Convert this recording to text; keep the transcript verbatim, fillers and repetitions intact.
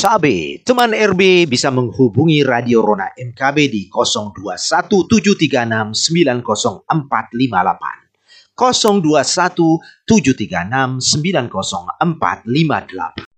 Cabe, teman R B bisa menghubungi Radio Rona M K B di nol dua satu tujuh tiga enam sembilan nol empat lima delapan, nol dua satu tujuh tiga enam sembilan nol empat lima delapan.